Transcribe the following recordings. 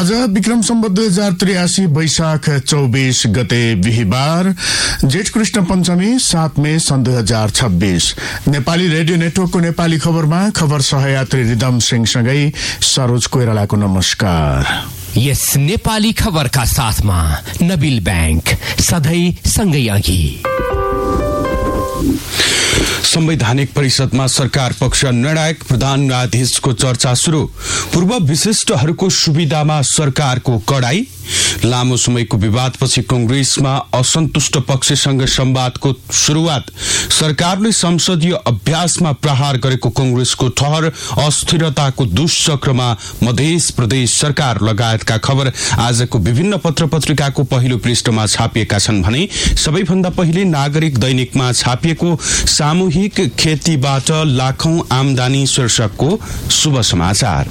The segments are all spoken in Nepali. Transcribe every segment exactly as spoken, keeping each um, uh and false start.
आज विक्रम सम्वत दुई हजार त्रियासी वैशाख चौबीस गते बिहिबार जेठ कृष्ण पञ्चमी सात मे सन् दुई हजार छब्बीस। नेपाली रेडियो नेटवर्कको नेपाली खबरमा खबर सहयात्री रिदम सिंहसँगै सरोज कोइरालाको नमस्कार। यस नेपाली खबरका साथमा नबिल बैंक सधैं सँगै अघि। संवैधानिक परिषदमा सरकार पक्ष निर्णायक प्रधान न्यायाधीशको चर्चा सुरु। पूर्व विशिष्टहरूको सुविधामा सरकारको कडाई। लामो समयको विवादपछि कंग्रेसमा असन्तुष्ट पक्षसँग संवादको शुरूआत। सरकारले संसदीय अभ्यासमा प्रहार गरेको कंग्रेसको ठहर। अस्थिरताको दुष्चक्रमा मध्य प्रदेश सरकार लगायतका खबर आजको विभिन्न पत्र पत्रिकाको पहिलो पृष्ठमा छापिएका छन् भने सबैभन्दा पहिले नागरिक दैनिकमा छापिएको सामूहिक खेतीबाट लाखौं आमदानी शीर्षकको शुभ समाचार।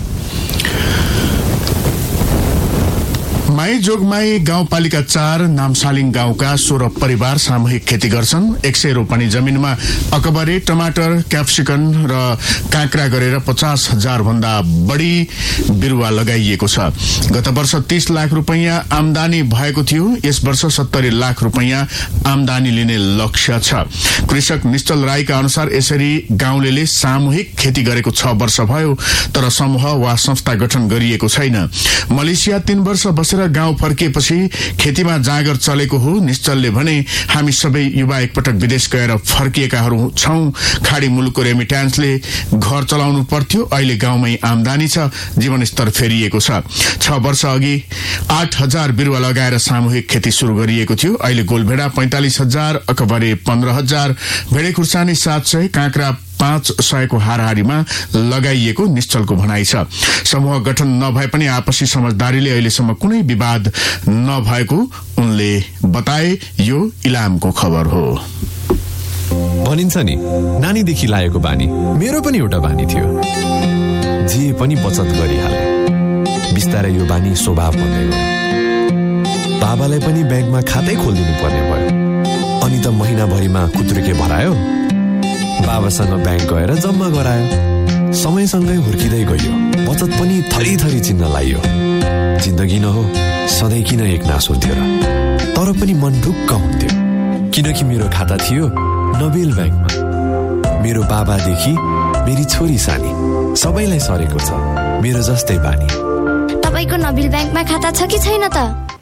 माई जोगमाई गाउँपालिका चार नामसालिङ गाउँका सोह्र परिवार सामूहिक खेती गर्छन्। एक सय रोपनी जमिनमा अकबरे, टमाटर, क्याप्सिकन र काँक्रा गरेर पचास हजार भन्दा बढी बिरुवा लगाइएको छ। गत वर्ष तीस लाख रुपैयाँ आमदानी भएको थियो। यस वर्ष सत्तरी लाख रुपैयाँ आमदानी लिने लक्ष्य छ। कृषक निश्चल राईका अनुसार यसरी गाउँले सामूहिक खेती गरेको छ वर्ष भयो, तर समूह वा संस्था गठन गरिएको छैन। मलेसिया तीन वर्ष बसेर गाउँ फर्किएपछि खेतीमा जाँगर चलेको हो। निश्चलले भने हामी सबै युवा एकपटक विदेश गएर फर्किएकाहरू छौं। खाडी मुलुकको रेमिट्यान्सले घर चलाउनु पर्थ्यो, अहिले गाउँमै आमदानी छ, जीवनस्तर फेरिएको छ। छ वर्ष अघि आठ हजार बिरुवा लगाएर सामूहिक खेती शुरू गरिएको थियो। अहिले गोलभेडा पैंतालिस हजार, अकबरे पन्ध्र हजार, भेडे खुर्सानी सात सय, काँक्रा पाँच सयको हाराहारीमा लगाइएको निश्चलको भनाइ छ। समूह गठन नभए पनि आपसी समझदारीले अहिलेसम्म कुनै विवाद नभएको उनले बताए। यो इलामको खबर हो। भनिन्छ नि, नानीदेखि लागेको बानी मेरो पनि एउटा बानी थियो। जे पनि बचत गरिहाले। बिस्तारै यो बानी स्वभाव बन्दै गयो। बाबालाई पनि ब्याङ्कमा खातै खोलिदिनु पर्ने भयो। अनि त महिनाभरिमा खुत्रुके भरायो। बाबासँग ब्याङ्क गएर जम्मा गरायो। समयसँगै हुर्किँदै गयो। बचत पनि थरी थरी चिन्न लाग्यो। जिन्दगी न हो, सधैँ किन एक नास हुन्थ्यो र? तर पनि मन ढुक्क हुन्थ्यो, किनकि मेरो खाता थियो नबिल ब्याङ्कमा। मेरो बाबादेखि मेरी छोरी सानी सबैलाई सरेको छ मेरो जस्तै बानी। तपाईको नबिल ब्याङ्कमा खाता छ कि छैन त?